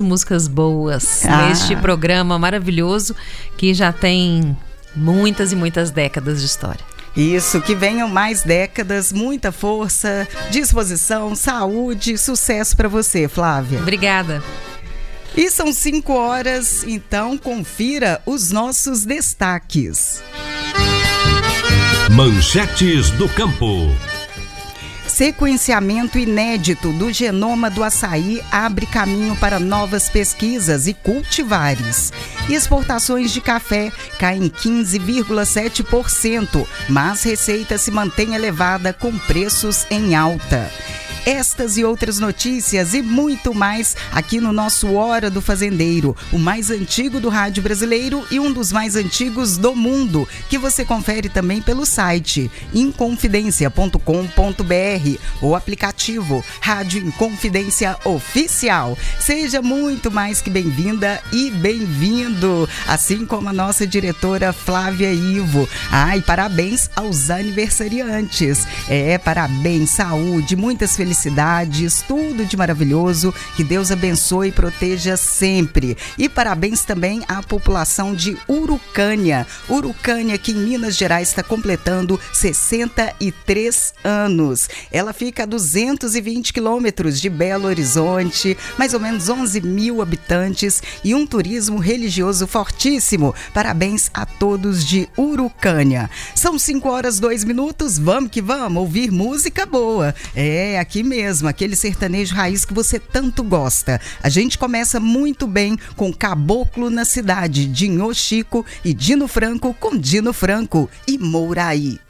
músicas boas neste programa maravilhoso que já tem muitas e muitas décadas de história. Isso, que venham mais décadas, muita força, disposição, saúde, sucesso para você, Flávia. Obrigada. E são 5 horas, então confira os nossos destaques. Manchetes do Campo. Sequenciamento inédito do genoma do açaí abre caminho para novas pesquisas e cultivares. Exportações de café caem 15,7%, mas receita se mantém elevada com preços em alta. Estas e outras notícias e muito mais aqui no nosso Hora do Fazendeiro, o mais antigo do rádio brasileiro e um dos mais antigos do mundo, que você confere também pelo site inconfidencia.com.br ou aplicativo Rádio Inconfidência Oficial. Seja muito mais que bem-vinda e bem-vindo, assim como a nossa diretora Flávia Ivo. E parabéns aos aniversariantes. Parabéns, saúde, muitas felicidades, tudo de maravilhoso, que Deus abençoe e proteja sempre. E parabéns também à população de Urucânia, que em Minas Gerais está completando 63 anos. Ela fica a 220 quilômetros de Belo Horizonte, mais ou menos 11 mil habitantes e um turismo religioso fortíssimo. Parabéns a todos de Urucânia. São 5 horas 2 minutos, vamos que vamos ouvir música boa. Aqui mesmo, aquele sertanejo raiz que você tanto gosta. A gente começa muito bem com Caboclo na Cidade, de Nhô Chico, e Dino Franco com Dino Franco e Mouraí.